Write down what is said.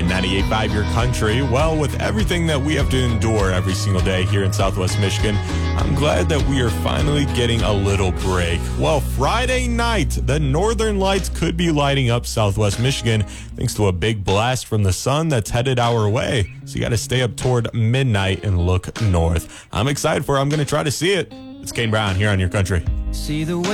98.5 Your Country. Well, with everything that we have to endure every single day here in Southwest Michigan, I'm glad that we are finally getting a little break. Well, Friday night, the northern lights could be lighting up Southwest Michigan thanks to a big blast from the sun that's headed our way. So you got to stay up toward midnight and look north. I'm excited for it. I'm going to try to see it. It's Kane Brown here on Your Country. See the way